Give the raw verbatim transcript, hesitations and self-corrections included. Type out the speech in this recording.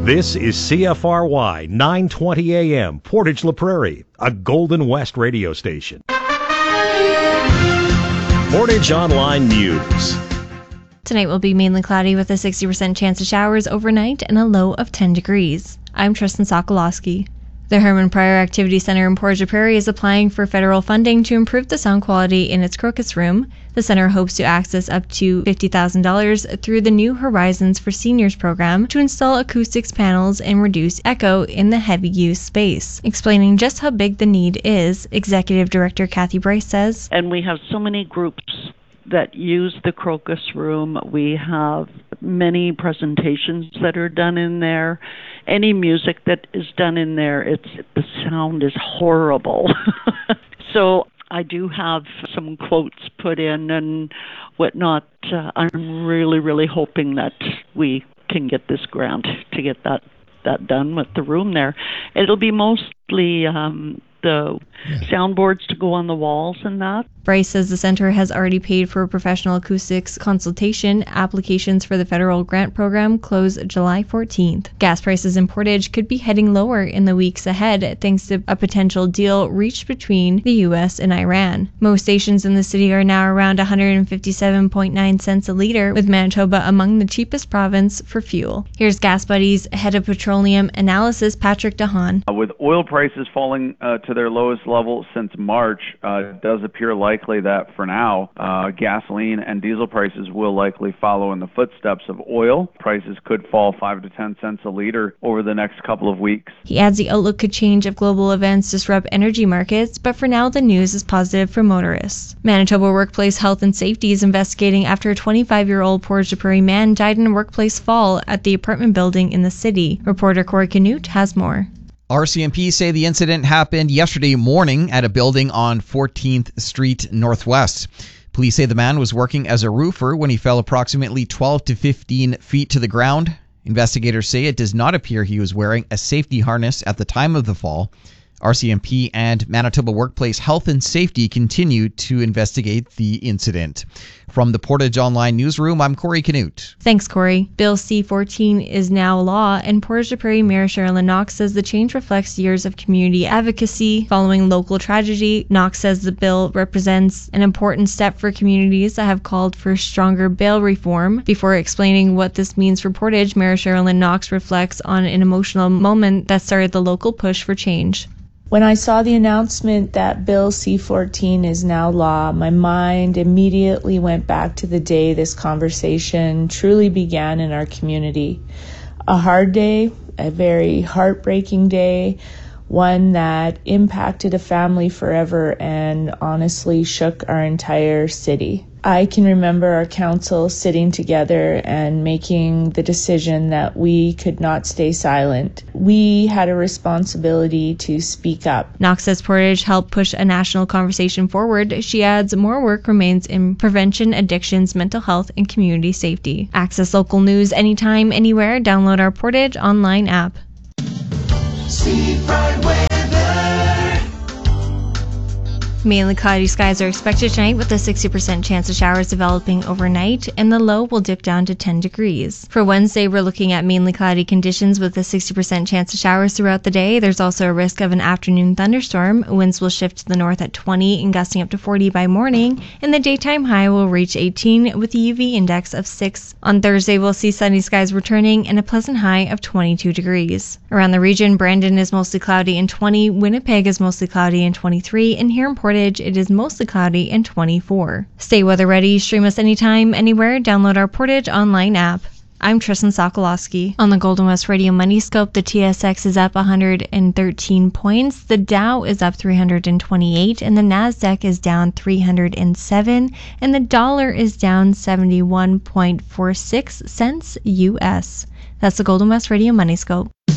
This is C F R Y nine twenty A M, Portage La Prairie, a Golden West radio station. Portage Online News. Tonight will be mainly cloudy with a sixty percent chance of showers overnight and a low of ten degrees. I'm Tristan Sokolowski. The Herman Pryor Activity Center in Portage La Prairie is applying for federal funding to improve the sound quality in its Crocus Room. The center hopes to access up to fifty thousand dollars through the New Horizons for Seniors program to install acoustics panels and reduce echo in the heavy-use space. Explaining just how big the need is, Executive Director Kathy Bryce says, And we have so many groups that use the Crocus Room. We have many presentations that are done in there. Any music that is done in there, it's the sound is horrible. So I do have some quotes put in and whatnot. Uh, I'm really, really hoping that we can get this grant to get that, that done with the room there. It'll be mostly um, the soundboards to go on the walls and that. Bryce says the center has already paid for professional acoustics consultation. Applications for the federal grant program close July fourteenth. Gas prices in Portage could be heading lower in the weeks ahead thanks to a potential deal reached between the U S and Iran. Most stations in the city are now around one hundred fifty-seven point nine cents a liter, with Manitoba among the cheapest province for fuel. Here's Gas Buddy's head of petroleum analysis, Patrick DeHaan. Uh, with oil prices falling uh, to their lowest level since March, uh, it does appear likely that for now, uh, gasoline and diesel prices will likely follow in the footsteps of oil. Prices could fall five to ten cents a liter over the next couple of weeks. He adds the outlook could change if global events disrupt energy markets, but for now the news is positive for motorists. Manitoba Workplace Health and Safety is investigating after a twenty-five-year-old Portage La Prairie man died in a workplace fall at the apartment building in the city. Reporter Corey Canute has more. R C M P say the incident happened yesterday morning at a building on fourteenth Street Northwest. Police say the man was working as a roofer when he fell approximately twelve to fifteen feet to the ground. Investigators say it does not appear he was wearing a safety harness at the time of the fall. R C M P and Manitoba Workplace Health and Safety continue to investigate the incident. From the Portage Online Newsroom, I'm Corey Canute. Thanks, Corey. Bill C fourteen is now law, and Portage La Prairie Mayor Sherilyn Knox says the change reflects years of community advocacy following local tragedy. Knox says the bill represents an important step for communities that have called for stronger bail reform. Before explaining what this means for Portage, Mayor Sherilyn Knox reflects on an emotional moment that started the local push for change. When I saw the announcement that Bill C fourteen is now law, my mind immediately went back to the day this conversation truly began in our community. A hard day, a very heartbreaking day, one that impacted a family forever and honestly shook our entire city. I can remember our council sitting together and making the decision that we could not stay silent. We had a responsibility to speak up. Knox says Portage helped push a national conversation forward. She adds more work remains in prevention, addictions, mental health, and community safety. Access local news anytime, anywhere. Download our Portage Online app. Seafront weather. Mainly cloudy skies are expected tonight with a sixty percent chance of showers developing overnight, and the low will dip down to ten degrees. For Wednesday, we're looking at mainly cloudy conditions with a sixty percent chance of showers throughout the day. There's also a risk of an afternoon thunderstorm. Winds will shift to the north at twenty and gusting up to forty by morning, and the daytime high will reach eighteen with a U V index of six. On Thursday, we'll see sunny skies returning and a pleasant high of twenty-two degrees. Around the region, Brandon is mostly cloudy and twenty, Winnipeg is mostly cloudy and twenty-three, and here in Portage, it is mostly cloudy and twenty-four. Stay weather ready, stream us anytime, anywhere, download our Portage Online app. I'm Tristan Sokolowski. On the Golden West Radio Money Scope, the T S X is up one hundred thirteen points, the Dow is up three hundred twenty-eight, and the Nasdaq is down three hundred seven, and the dollar is down seventy-one point four six cents U S. That's the Golden West Radio Money Scope.